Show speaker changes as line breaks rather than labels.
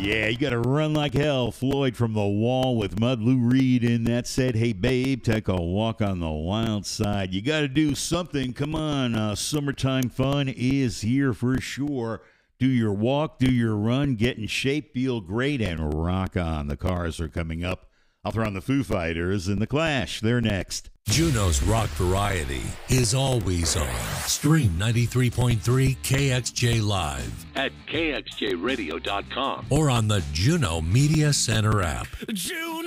Yeah, you got to run like hell. Floyd from The Wall with Mud Lou Reed in that said, hey, babe, take a walk on the wild side. You got to do something. Come on. Summertime fun is here for sure. Do your walk, do your run, get in shape, feel great, and rock on. The Cars are coming up. I'll throw on the Foo Fighters and The Clash. They're next.
Juno's Rock Variety is always on. Stream 93.3 KXJ Live
at kxjradio.com
or on the Juno Media Center app.
Juno!